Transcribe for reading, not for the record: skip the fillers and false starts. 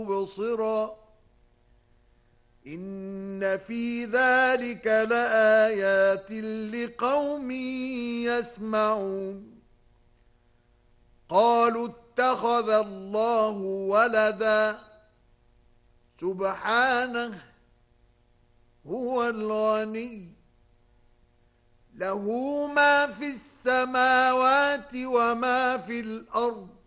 مبصرا إن في ذلك لآيات لقوم يسمعون قالوا اتخذ الله ولدا سبحانه هو الغني له ما في السماوات وما في الأرض